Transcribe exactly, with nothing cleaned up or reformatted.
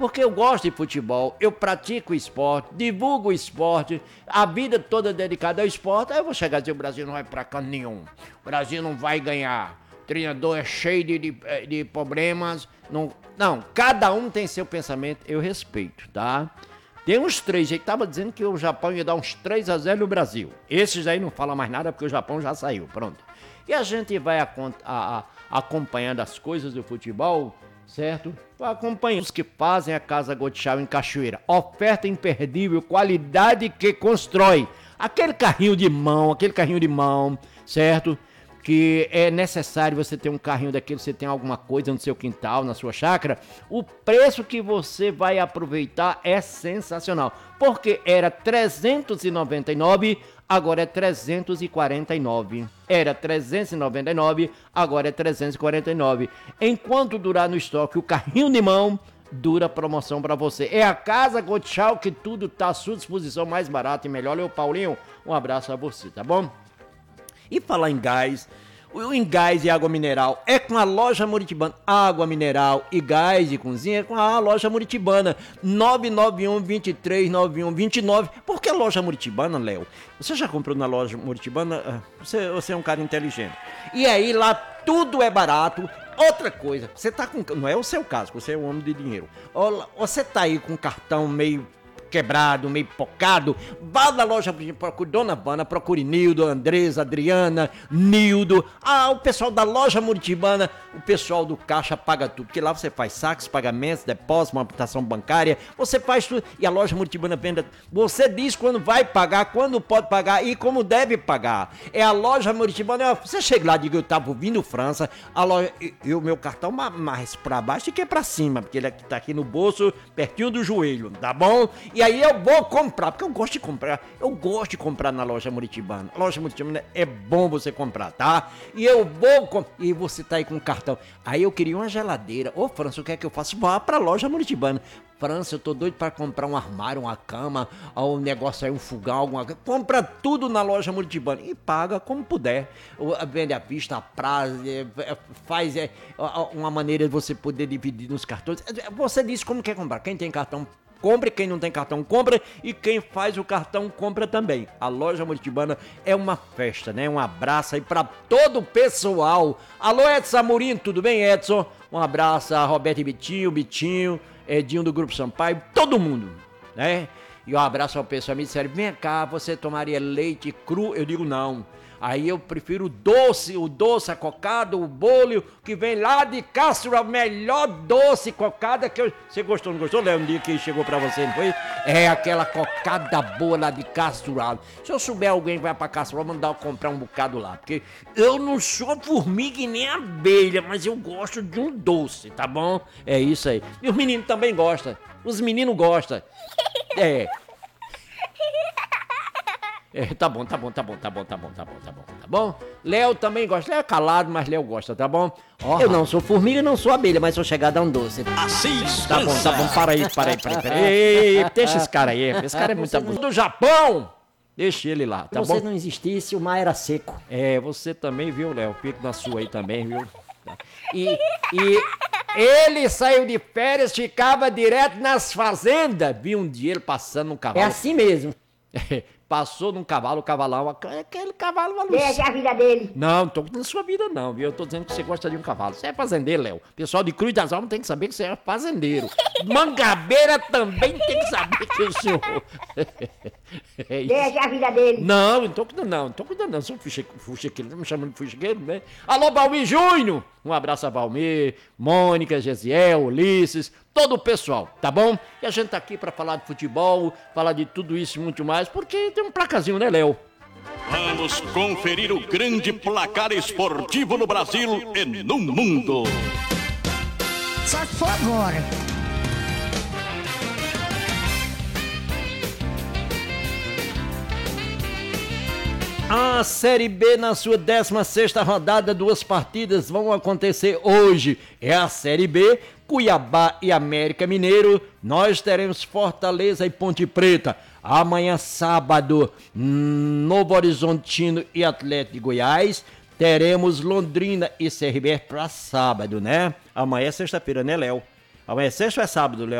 Porque eu gosto de futebol, eu pratico esporte, divulgo o esporte, a vida toda dedicada ao esporte. Aí eu vou chegar e dizer, o Brasil não vai pra canto nenhum, o Brasil não vai ganhar, o treinador é cheio de, de, de problemas. Não, não, cada um tem seu pensamento, eu respeito, tá? Tem uns três, ele tava dizendo que o Japão ia dar uns três a zero no Brasil. Esses aí não falam mais nada porque o Japão já saiu, pronto. E a gente vai a, a, a, acompanhando as coisas do futebol, certo? Acompanha os que fazem a Casa Gotchal em Cachoeira. Oferta imperdível, qualidade que constrói. Aquele carrinho de mão, aquele carrinho de mão, certo? Que é necessário você ter um carrinho daquele, você tem alguma coisa no seu quintal, na sua chácara, o preço que você vai aproveitar é sensacional. Porque era trezentos e noventa e nove reais, agora é trezentos e quarenta e nove reais. Era trezentos e noventa e nove reais, agora é trezentos e quarenta e nove reais. Enquanto durar no estoque o carrinho de mão, dura promoção para você. É a Casa Gotchal que tudo tá à sua disposição, mais barato e melhor. Eu, Paulinho, um abraço a você, tá bom? E falar em gás, o em gás e água mineral é com a Loja Muritibana. Água mineral e gás de cozinha é com a Loja Muritibana. nove nove um, dois três nove um dois nove. Por que Loja Muritibana, Léo? Você já comprou na Loja Muritibana? Você, você é um cara inteligente. E aí lá tudo é barato. Outra coisa, você tá com... Não é o seu caso, você é um homem de dinheiro. Você tá aí com um cartão meio quebrado, meio pocado, vá na loja, procure Dona Vana, procure Nildo, Andresa, Adriana, Nildo, ah, o pessoal da Loja Muritibana, o pessoal do caixa paga tudo, porque lá você faz saques, pagamentos, depósitos, uma aplicação bancária, você faz tudo, e a Loja Muritibana vende, você diz quando vai pagar, quando pode pagar e como deve pagar. É a Loja Muritibana, você chega lá, diga, eu tava ouvindo França, a loja, e o meu cartão mais pra baixo do que pra cima, porque ele tá aqui no bolso, pertinho do joelho, tá bom? E E aí eu vou comprar, porque eu gosto de comprar, eu gosto de comprar na Loja Muritibana. A Loja Muritibana é bom você comprar, tá? E eu vou comprar, e você tá aí com o cartão. Aí eu queria uma geladeira. Ô, França, o que é que eu faço? Vá pra Loja Muritibana. França, eu tô doido pra comprar um armário, uma cama, um negócio aí, um fogão, alguma coisa. Compra tudo na Loja Muritibana e paga como puder. Vende à vista, a prazo, faz é, uma maneira de você poder dividir nos cartões. Você diz como quer comprar. Quem tem cartão, compre, quem não tem cartão, compra, e quem faz o cartão, compra também. A Loja Muritibana é uma festa, né? Um abraço aí pra todo o pessoal. Alô, Edson Amorim, tudo bem, Edson? Um abraço a Roberto e Bitinho, Bitinho, Edinho do Grupo Sampaio, todo mundo, né? E um abraço ao pessoal, me disseram, vem cá, você tomaria leite cru? Eu digo não. Aí eu prefiro o doce, o doce, a cocada, o bolo que vem lá de Castro, o melhor doce cocada que eu... Você gostou, não gostou, Léo? Um dia que chegou pra você, não foi? É aquela cocada boa lá de Castro. Se eu souber alguém que vai pra Castro, vou mandar eu comprar um bocado lá. Porque eu não sou formiga e nem abelha, mas eu gosto de um doce, tá bom? É isso aí. E os meninos também gostam. Os meninos gostam. É... É, tá bom, tá bom, tá bom, tá bom, tá bom, tá bom, tá bom, tá bom? Léo também gosta, Léo é calado, mas Léo gosta, tá bom? Oh, eu não sou formiga, não sou abelha, mas sou chegado a um doce. Assim, tá bom, tá bom, para aí, para aí, para aí, para aí. Ei, deixa esse cara aí, esse cara é muito abuso. Do Japão! Deixa ele lá, tá bom? Se você não existisse, o mar era seco. É, você também, viu, Léo? Fica na sua aí também, viu? E, e ele saiu de férias, ficava direto nas fazendas. Vi um dia ele passando num cavalo. É assim mesmo. Passou num cavalo, o cavalão, aquele cavalo maluco. Deixa a vida dele. Não, não tô na sua vida não, viu? Eu tô dizendo que você gosta de um cavalo. Você é fazendeiro, Léo. Pessoal de Cruz das Almas tem que saber que você é fazendeiro. Mangabeira também tem que saber que o senhor... É Deixa a vida dele. Não, não tô cuidando não, não tô cuidando não. Sou fuxiqueiro, não me chamando de fuxiqueiro, né? Alô, Valmir Júnior! Um abraço a Valmir, Mônica, Gesiel, Ulisses, todo o pessoal, tá bom? E a gente tá aqui pra falar de futebol, falar de tudo isso e muito mais, porque tem um placazinho, né, Léo? Vamos conferir o grande placar esportivo no Brasil e no mundo. Só que for agora. A Série B na sua décima sexta rodada, duas partidas vão acontecer hoje. É a Série B, Cuiabá e América Mineiro. Nós teremos Fortaleza e Ponte Preta. Amanhã, sábado, Novo Horizontino e Atlético de Goiás. Teremos Londrina e C R B para sábado, né? Amanhã é sexta-feira, né, Léo? Amanhã é sexta ou é sábado, Léo?